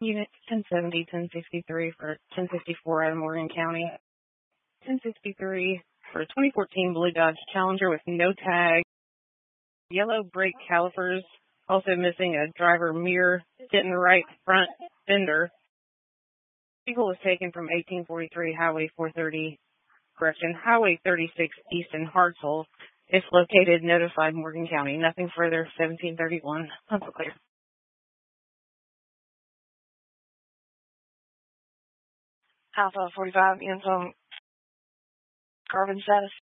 Unit 1070, 1063 for 1054 out of Morgan County. 1063 for a 2014 Blue Dodge Challenger with no tag, yellow brake calipers, also missing a driver mirror, dent in the right front fender. Vehicle was taken from 1843 Highway 36 East in Hartselle. If located, notified Morgan County. Nothing further, 1731. Uncle clear. Alpha 45, info carbon status.